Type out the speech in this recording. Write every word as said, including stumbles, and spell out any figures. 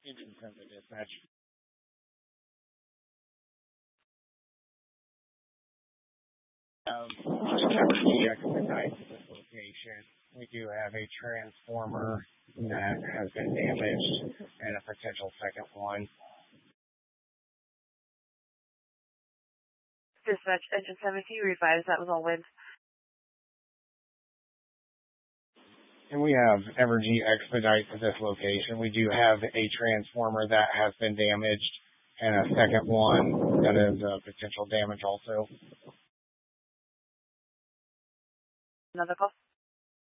Engine center dispatch. Um, Evergy expedite to this location. We do have a transformer that has been damaged and a potential second one. Dispatch, engine seven, can you revise that was all wind? And we have Evergy expedite to this location. We do have a transformer that has been damaged and a second one that is uh, potential damage also. Another call?